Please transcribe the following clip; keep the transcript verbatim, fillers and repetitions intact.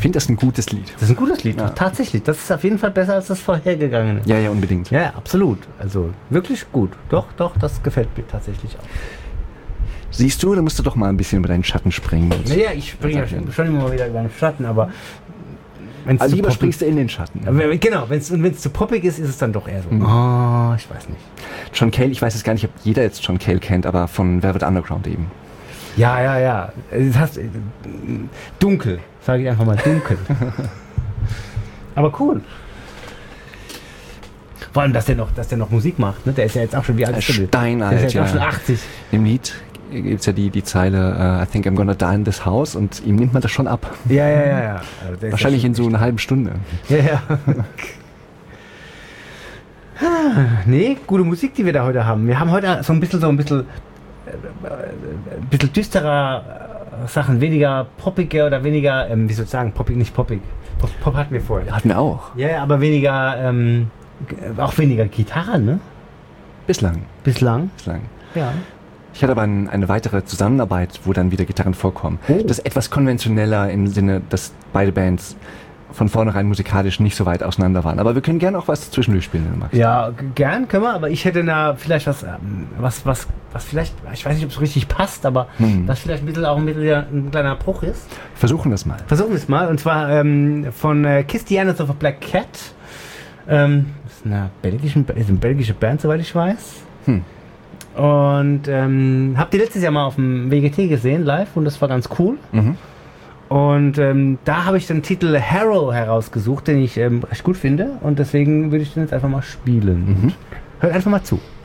finde das ein gutes Lied. Das ist ein gutes Lied, Ja. tatsächlich. Das ist auf jeden Fall besser als das vorhergegangene. Ja, ja, unbedingt. Ja, absolut. Also wirklich gut. Doch, doch, das gefällt mir tatsächlich auch. Siehst du, da musst du doch mal ein bisschen über deinen Schatten springen. Naja, ich springe ja schon, schon immer mal wieder über den Schatten, aber wenn's Also zu lieber poppig- springst du in den Schatten. Aber Genau, wenn es zu poppig ist, ist es dann doch eher so. Mhm. Oh, ich weiß nicht. John Cale, ich weiß jetzt gar nicht, ob jeder jetzt John Cale kennt, aber von Velvet Underground eben. Ja, ja, ja. Das heißt, äh, dunkel, sage ich einfach mal dunkel. Aber cool. Vor allem, dass der noch, dass der noch Musik macht. Ne? Der ist ja jetzt auch schon wie alt ist der? Steinalt, Der ist ja ja. jetzt auch schon achtzig. Im Lied gibt es ja die, die Zeile uh, I think I'm gonna die in this house und ihm nimmt man das schon ab. Ja, ja, ja. ja. Also der ist Wahrscheinlich ja in so einer halben Stunde. Ja, ja. Nee, gute Musik, die wir da heute haben. Wir haben heute so ein bisschen so ein bisschen äh, ein bisschen düsterer äh, Sachen, weniger poppige oder weniger, ähm, wie soll ich sagen, poppig, nicht poppig. Pop, Pop hatten wir vorher. Hatten wir auch. Ja, ja, aber weniger, ähm, g- auch weniger Gitarre, ne? Bislang. Bislang. Bislang. Ja. Ich hatte aber ein, eine weitere Zusammenarbeit, wo dann wieder Gitarren vorkommen. Oh. Das ist etwas konventioneller im Sinne, dass beide Bands von vornherein musikalisch nicht so weit auseinander waren. Aber wir können gerne auch was zwischendurch spielen, wenn du magst. Ja, g- gern können wir, aber ich hätte da vielleicht was, ähm, was, was, was vielleicht, ich weiß nicht, ob es richtig passt, aber Hm. das vielleicht ein bisschen auch ein, bisschen ein kleiner Bruch ist. Versuchen wir es mal. Versuchen wir es mal, und zwar ähm, von äh, Kiss the Annals of a Black Cat. Ähm, das ist eine, belgischen, ist eine belgische Band, soweit ich weiß. Hm. Und ähm, habt ihr letztes Jahr mal auf dem W G T gesehen, live, und das war ganz cool. Mhm. Und ähm, da habe ich den Titel Harrow herausgesucht, den ich ähm, recht gut finde. Und deswegen würde ich den jetzt einfach mal spielen. Mhm. Hört einfach mal zu.